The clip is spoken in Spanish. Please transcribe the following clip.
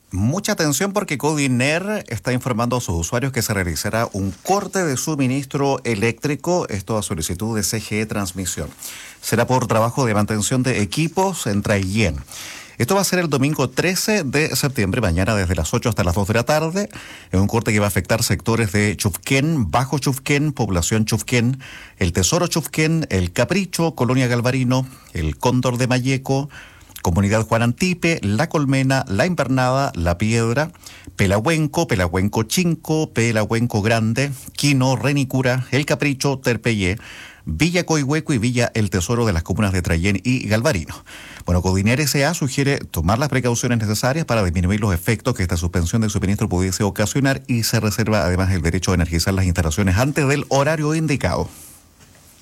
Mucha atención porque Codiner está informando a sus usuarios que se realizará un corte de suministro eléctrico, esto a solicitud de CGE Transmisión. Será por trabajo de mantención de equipos en Traillén. Esto va a ser el domingo 13 de septiembre, mañana desde las 8 hasta las 2 de la tarde, en un corte que va a afectar sectores de Chufquén, Bajo Chufquén, Población Chufquén, el Tesoro Chufquén, el Capricho, Colonia Galvarino, el Cóndor de Mayeco, Comunidad Juan Antipe, La Colmena, La Invernada, La Piedra, Pelahuenco, Pelahuenco Chinco, Pelahuenco Grande, Quino, Renicura, El Capricho, Terpeyé, Villa Coihueco y Villa El Tesoro de las comunas de Traillén y Galvarino. Bueno, Codiner S.A. sugiere tomar las precauciones necesarias para disminuir los efectos que esta suspensión de suministro pudiese ocasionar y se reserva además el derecho a energizar las instalaciones antes del horario indicado.